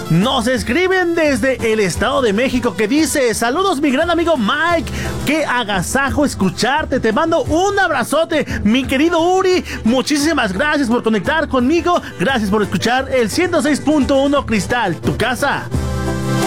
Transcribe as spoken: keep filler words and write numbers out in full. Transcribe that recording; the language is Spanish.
Nos escriben desde el Estado de México que dice: saludos mi gran amigo Mike, qué agasajo escucharte, te mando un abrazote mi querido Uri, muchísimas gracias por conectar conmigo, gracias por escuchar el ciento seis punto uno Cristal, tu casa.